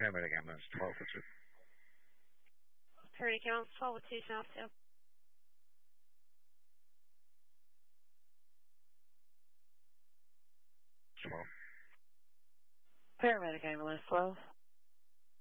Paramedic ambulance 12 for 2. Paramedic ambulance 12 with 2 South 2. 12. Paramedic ambulance 12.